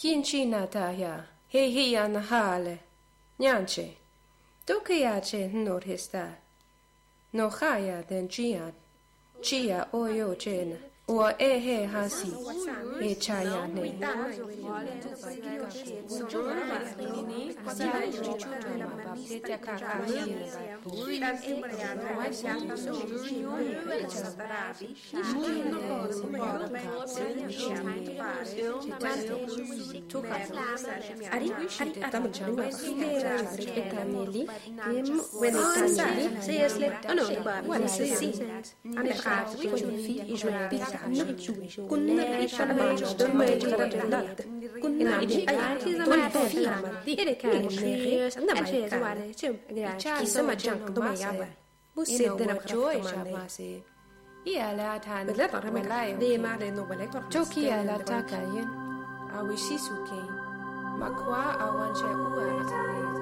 Kinchina taya, hehiya nahale, nyanche, dokayache norhista, no haya den chia oyo chen, or ehe hasi, e chaya ne. Makwa awanche uwa